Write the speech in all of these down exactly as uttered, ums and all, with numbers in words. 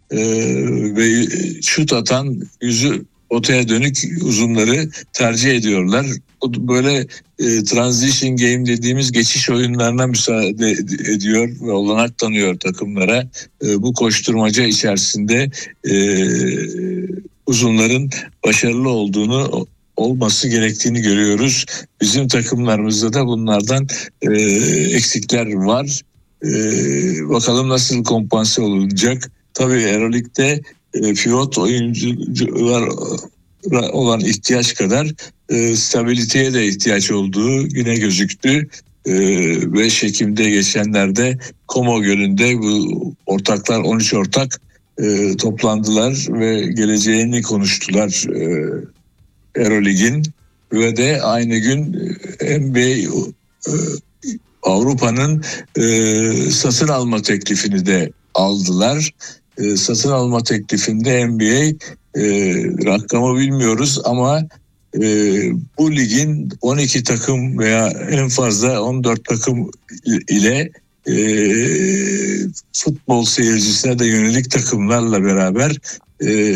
e, ve şut atan, yüzü potaya dönük uzunları tercih ediyorlar. Böyle e, transition game dediğimiz geçiş oyunlarına müsaade ediyor ve olanak tanıyor takımlara. E, bu koşturmaca içerisinde e, uzunların başarılı olduğunu, olması gerektiğini görüyoruz. Bizim takımlarımızda da bunlardan e, eksikler var. E, bakalım nasıl kompanse olunacak. Tabii Euroleague'de e, pivot oyuncular olan ihtiyaç kadar e, stabiliteye de ihtiyaç olduğu yine gözüktü. E, beş Ekim'de geçenlerde Como Gölü'nde bu ortaklar, on üç ortak e, toplandılar ve geleceğini konuştular e, Euroleague'in ve de aynı gün N B A e, Avrupa'nın e, satın alma teklifini de aldılar. E, satın alma teklifinde N B A e, rakamı bilmiyoruz ama e, bu ligin on iki takım veya en fazla on dört takım ile e, futbol seyircisine de yönelik takımlarla beraber e,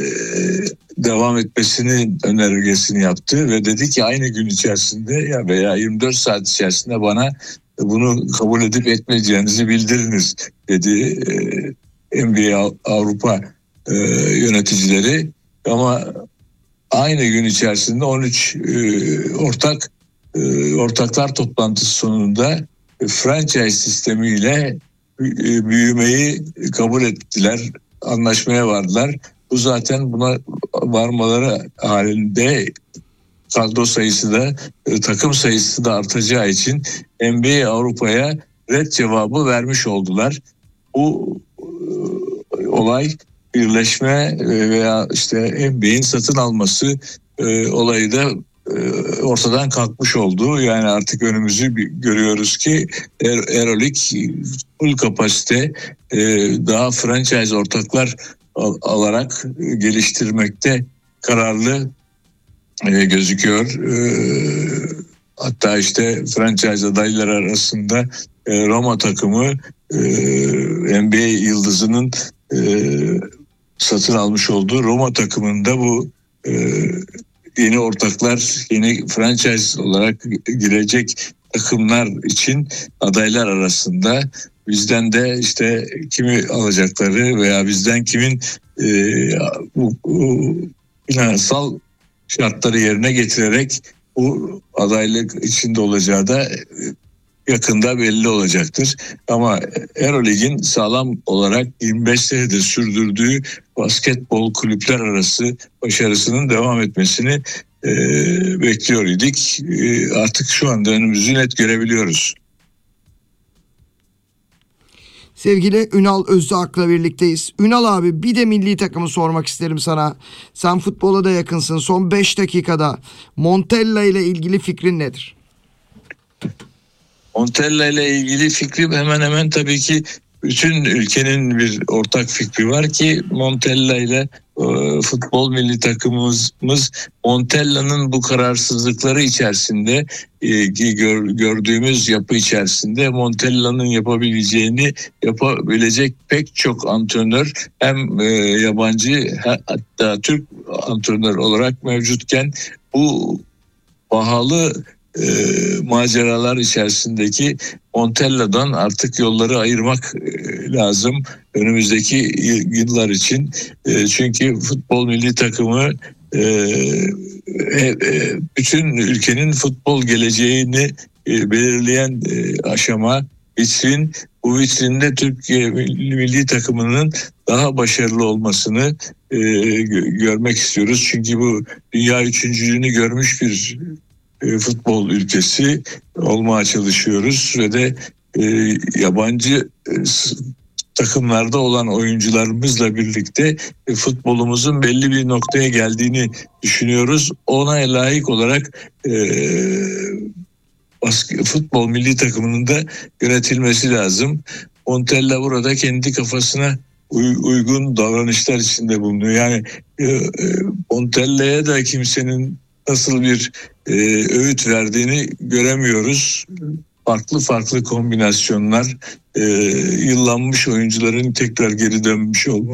devam etmesini önergesini yaptı ve dedi ki aynı gün içerisinde ya veya yirmi dört saat içerisinde bana bunu kabul edip etmeyeceğinizi bildiriniz dedi e, N B A Avrupa e, yöneticileri. Ama aynı gün içerisinde on üç e, ortak e, ortaklar toplantısı sonunda e, franchise sistemiyle e, büyümeyi kabul ettiler, anlaşmaya vardılar. Bu zaten buna varmaları halinde kadro sayısı da e, takım sayısı da artacağı için N B A Avrupa'ya red cevabı vermiş oldular. Bu e, olay birleşme e, veya işte N B A'in satın alması e, olayı da e, ortadan kalkmış oldu. Yani artık önümüzü görüyoruz ki Euroleague full kapasite e, daha franchise ortaklar al- alarak e, geliştirmekte kararlı e, gözüküyor. E, hatta işte franchise adayları arasında e, Roma takımı e, N B A yıldızının e, satın almış olduğu Roma takımında bu e, yeni ortaklar, yeni franchise olarak girecek takımlar için adaylar arasında. Bizden de işte kimi alacakları veya bizden kimin e, bu, bu finansal şartları yerine getirerek bu adaylık içinde olacağı da yakında belli olacaktır. Ama Euroleague'in sağlam olarak yirmi beş senedir sürdürdüğü basketbol kulüpler arası başarısının devam etmesini e, bekliyor idik. E, artık şu anda önümüzü net görebiliyoruz. Sevgili Ünal Özdağ'la birlikteyiz. Ünal abi, bir de milli takımı sormak isterim sana. Sen futbola da yakınsın. Son beş dakikada Montella ile ilgili fikrin nedir? Montella ile ilgili fikrim hemen hemen tabii ki bütün ülkenin bir ortak fikri var ki Montella ile e, futbol milli takımımız Montella'nın bu kararsızlıkları içerisinde e, gör, gördüğümüz yapı içerisinde Montella'nın yapabileceğini yapabilecek pek çok antrenör hem e, yabancı hatta Türk antrenör olarak mevcutken bu pahalı E, maceralar içerisindeki Montella'dan artık yolları ayırmak e, lazım önümüzdeki yıllar için. E, çünkü futbol milli takımı e, e, bütün ülkenin futbol geleceğini e, belirleyen e, aşama, vitrin. Bu vitrinde Türkiye milli takımının daha başarılı olmasını e, görmek istiyoruz. Çünkü bu dünya üçüncülüğünü görmüş bir futbol ülkesi olmaya çalışıyoruz ve de e, yabancı e, takımlarda olan oyuncularımızla birlikte e, futbolumuzun belli bir noktaya geldiğini düşünüyoruz. Ona layık olarak e, basket, futbol milli takımının da yönetilmesi lazım. Montella burada kendi kafasına uy, uygun davranışlar içinde bulunuyor. Yani e, e, Montella'ya da kimsenin nasıl bir e, öğüt verdiğini göremiyoruz. Farklı farklı kombinasyonlar, e, yıllanmış oyuncuların tekrar geri dönmüş olması.